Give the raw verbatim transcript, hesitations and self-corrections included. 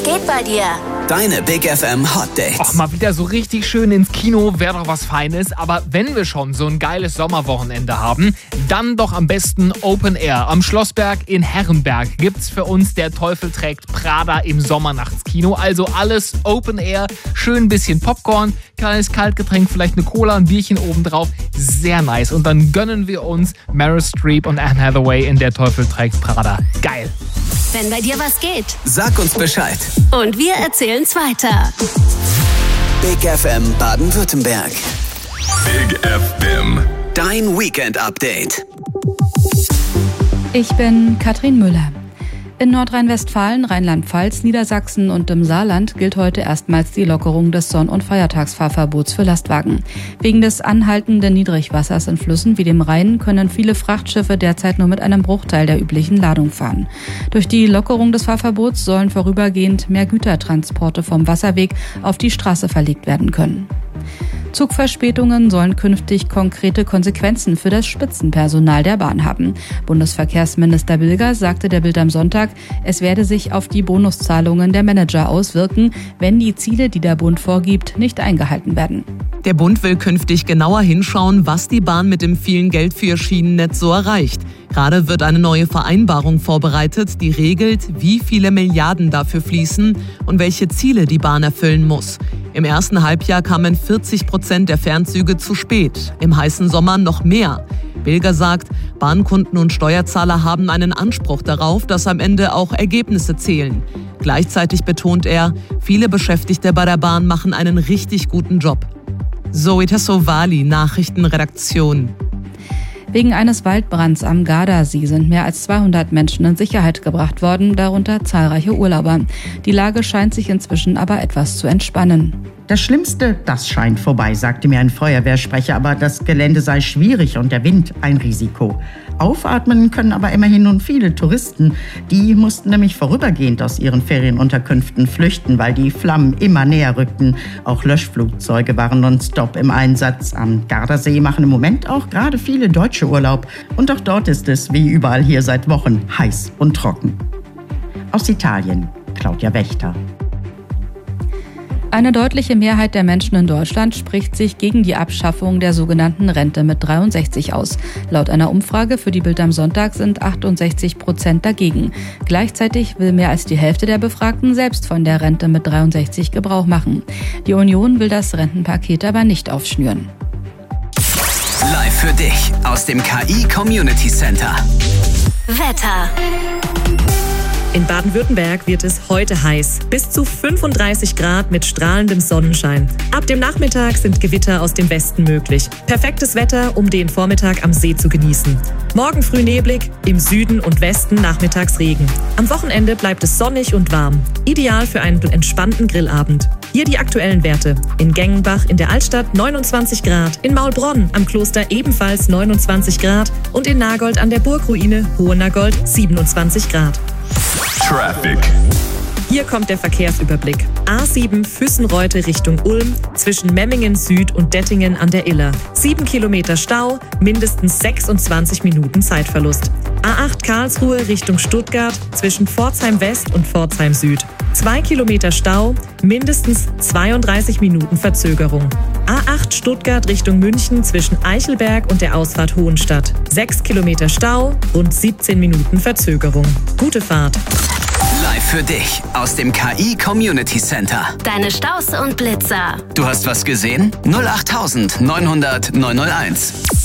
Was geht bei dir? Deine Big F M Hot Dates. Ach, mal wieder so richtig schön ins Kino wäre doch was Feines. Aber wenn wir schon so ein geiles Sommerwochenende haben, dann doch am besten Open Air. Am Schlossberg in Herrenberg gibt's für uns Der Teufel trägt Prada im Sommernachtskino. Also alles Open Air, schön ein bisschen Popcorn, kleines Kaltgetränk, vielleicht eine Cola, ein Bierchen obendrauf. Sehr nice. Und dann gönnen wir uns Meryl Streep und Anne Hathaway in Der Teufel trägt Prada. Geil. Wenn bei dir was geht, Sag uns Bescheid. und wir erzählen's weiter. Big F M Baden-Württemberg. Big F M. Dein Weekend-Update. Ich bin Katrin Müller. In Nordrhein-Westfalen, Rheinland-Pfalz, Niedersachsen und im Saarland gilt heute erstmals die Lockerung des Sonn- und Feiertagsfahrverbots für Lastwagen. Wegen des anhaltenden Niedrigwassers in Flüssen wie dem Rhein können viele Frachtschiffe derzeit nur mit einem Bruchteil der üblichen Ladung fahren. Durch die Lockerung des Fahrverbots sollen vorübergehend mehr Gütertransporte vom Wasserweg auf die Straße verlegt werden können. Zugverspätungen sollen künftig konkrete Konsequenzen für das Spitzenpersonal der Bahn haben. Bundesverkehrsminister Bilger sagte der Bild am Sonntag, es werde sich auf die Bonuszahlungen der Manager auswirken, wenn die Ziele, die der Bund vorgibt, nicht eingehalten werden. Der Bund will künftig genauer hinschauen, was die Bahn mit dem vielen Geld für ihr Schienennetz so erreicht. Gerade wird eine neue Vereinbarung vorbereitet, die regelt, wie viele Milliarden dafür fließen und welche Ziele die Bahn erfüllen muss. Im ersten Halbjahr kamen vierzig Prozent der Fernzüge zu spät, im heißen Sommer noch mehr. Bilger sagt, Bahnkunden und Steuerzahler haben einen Anspruch darauf, dass am Ende auch Ergebnisse zählen. Gleichzeitig betont er, viele Beschäftigte bei der Bahn machen einen richtig guten Job. Zoe Tassovali, Nachrichtenredaktion. Wegen eines Waldbrands am Gardasee sind mehr als zweihundert Menschen in Sicherheit gebracht worden, darunter zahlreiche Urlauber. Die Lage scheint sich inzwischen aber etwas zu entspannen. Das Schlimmste, das scheint vorbei, sagte mir ein Feuerwehrsprecher, aber das Gelände sei schwierig und der Wind ein Risiko. Aufatmen können aber immerhin nun viele Touristen. Die mussten nämlich vorübergehend aus ihren Ferienunterkünften flüchten, weil die Flammen immer näher rückten. Auch Löschflugzeuge waren nonstop im Einsatz. Am Gardasee machen im Moment auch gerade viele Deutsche Urlaub. Und auch dort ist es, wie überall hier seit Wochen, heiß und trocken. Aus Italien, Claudia Wächter. Eine deutliche Mehrheit der Menschen in Deutschland spricht sich gegen die Abschaffung der sogenannten Rente mit dreiundsechzig aus. Laut einer Umfrage für die Bild am Sonntag sind achtundsechzig Prozent dagegen. Gleichzeitig will mehr als die Hälfte der Befragten selbst von der Rente mit dreiundsechzig Gebrauch machen. Die Union will das Rentenpaket aber nicht aufschnüren. Live für dich aus dem K I Community Center. Wetter. In Baden-Württemberg wird es heute heiß. Bis zu fünfunddreißig Grad mit strahlendem Sonnenschein. Ab dem Nachmittag sind Gewitter aus dem Westen möglich. Perfektes Wetter, um den Vormittag am See zu genießen. Morgen früh neblig, im Süden und Westen nachmittags Regen. Am Wochenende bleibt es sonnig und warm. Ideal für einen entspannten Grillabend. Hier die aktuellen Werte. In Gengenbach in der Altstadt neunundzwanzig Grad, in Maulbronn am Kloster ebenfalls neunundzwanzig Grad und in Nagold an der Burgruine Hohenagold siebenundzwanzig Grad. Traffic. Hier kommt der Verkehrsüberblick. A sieben Füssenreute Richtung Ulm, zwischen Memmingen Süd und Dettingen an der Iller. Sieben Kilometer Stau, mindestens sechsundzwanzig Minuten Zeitverlust. A acht Karlsruhe Richtung Stuttgart, zwischen Pforzheim West und Pforzheim Süd. Zwei Kilometer Stau, mindestens zweiunddreißig Minuten Verzögerung. A acht Stuttgart Richtung München zwischen Eichelberg und der Ausfahrt Hohenstadt. Sechs Kilometer Stau, rund siebzehn Minuten Verzögerung. Gute Fahrt. Live für dich aus dem K I Community Center. Deine Staus und Blitzer. Du hast was gesehen? null acht neunhundert neunhunderteins.